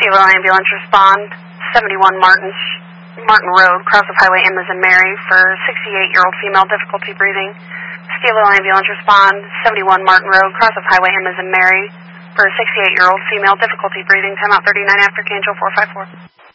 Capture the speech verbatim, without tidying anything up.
Skalo ambulance respond, seventy-one Martin, Martin Road, cross of Highway M as in Mary, for sixty-eight-year-old female, difficulty breathing. Skalo ambulance respond, seventy-one Martin Road, cross of Highway M as in Mary, for sixty-eight-year-old female, difficulty breathing. Time out thirty-nine after Cancel four five four.